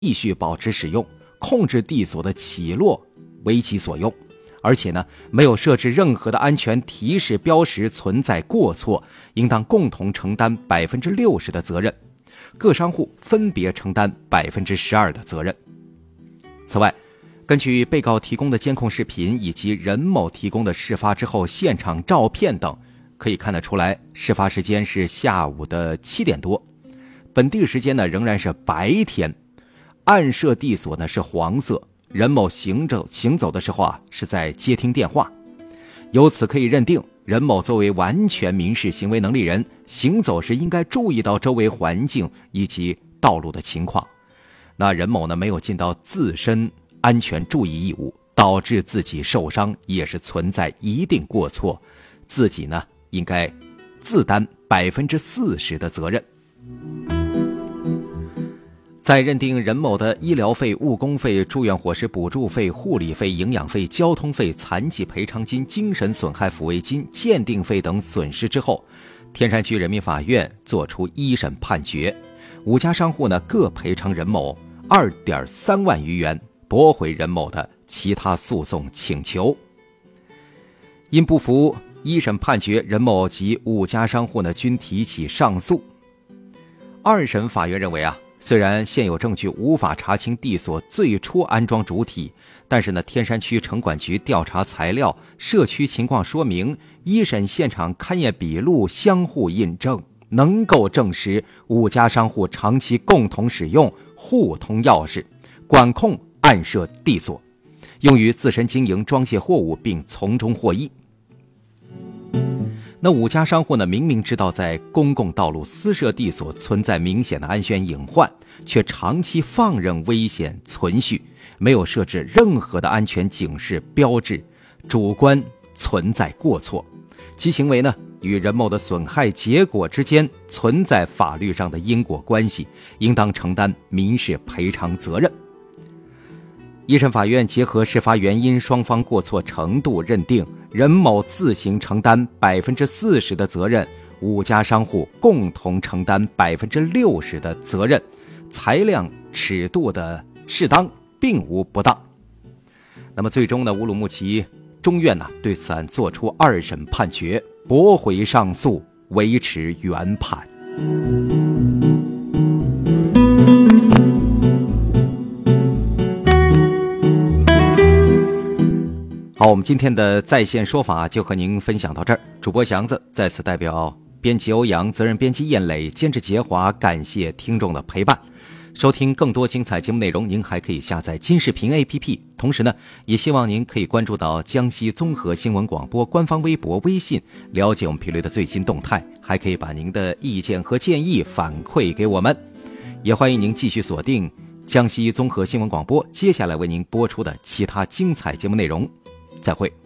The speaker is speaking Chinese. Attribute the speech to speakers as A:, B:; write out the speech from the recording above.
A: 继续保持使用，控制地锁的起落为其所用。而且呢，没有设置任何的安全提示标识存在过错，应当共同承担60%的责任，各商户分别承担12%的责任。此外，根据被告提供的监控视频以及任某提供的事发之后现场照片等，可以看得出来，事发时间是下午的7点多，本地时间呢仍然是白天，暗设地锁呢是黄色，任某行走的时候是在接听电话。由此可以认定，任某作为完全民事行为能力人，行走时应该注意到周围环境以及道路的情况。那任某呢没有尽到自身安全注意义务，导致自己受伤，也是存在一定过错，自己呢应该自担40%的责任。在认定任某的医疗费、误工费、住院伙食补助费、护理费、营养费、交通费、残疾赔偿金、精神损害抚慰金、鉴定费等损失之后，天山区人民法院作出一审判决，5家商户呢各赔偿任某2.3万余元，驳回任某的其他诉讼请求。因不服一审判决，任某及5家商户呢均提起上诉。二审法院认为虽然现有证据无法查清地锁最初安装主体，但是呢，天山区城管局调查材料、社区情况说明、一审现场勘验笔录相互印证，能够证实5家商户长期共同使用、互通钥匙、管控暗设地锁，用于自身经营装卸货物，并从中获益。那5家商户呢，明明知道在公共道路私设地锁存在明显的安全隐患，却长期放任危险存续，没有设置任何的安全警示标志，主观存在过错，其行为呢与任某的损害结果之间存在法律上的因果关系，应当承担民事赔偿责任。一审法院结合事发原因、双方过错程度，认定任某自行承担40%的责任，5家商户共同承担60%的责任，裁量尺度的适当，并无不当。那么最终呢，乌鲁木齐中院呢对此案作出2审判决，驳回上诉，维持原判。好，我们今天的在线说法就和您分享到这儿。主播祥子在此代表编辑欧阳、责任编辑燕磊、监制杰华，感谢听众的陪伴。收听更多精彩节目内容，您还可以下载金视频 APP。同时呢，也希望您可以关注到江西综合新闻广播官方微博、微信，了解我们频率的最新动态，还可以把您的意见和建议反馈给我们。也欢迎您继续锁定江西综合新闻广播接下来为您播出的其他精彩节目内容。再会。